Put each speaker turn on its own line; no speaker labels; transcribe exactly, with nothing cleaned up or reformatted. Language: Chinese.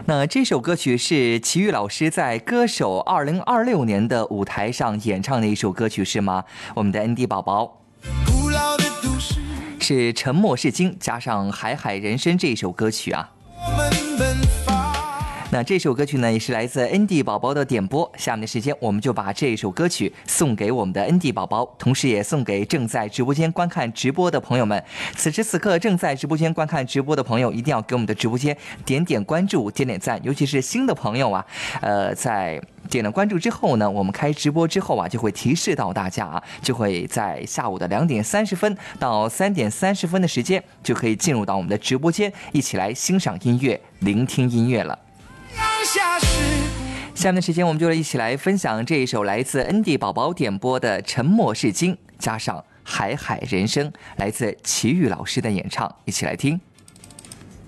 那这首歌曲是齐豫老师在歌手二零二六年的舞台上演唱的一首歌曲是吗？我们的 N D 宝宝是沉默是金加上海海人生这一首歌曲啊。那这首歌曲呢，也是来自 N D 宝宝的点播。下面的时间，我们就把这首歌曲送给我们的 N D 宝宝，同时也送给正在直播间观看直播的朋友们。此时此刻正在直播间观看直播的朋友，一定要给我们的直播间点点关注、点点赞，尤其是新的朋友啊，呃，在点了关注之后呢，我们开直播之后啊，就会提示到大家啊，就会在下午的两点三十分到三点三十分的时间，就可以进入到我们的直播间，一起来欣赏音乐、聆听音乐了。下面的时间，我们就一起来分享这一首来自 N D 宝宝点播的《沉默是金》加上海海人生，来自齐豫老师的演唱，一起来听。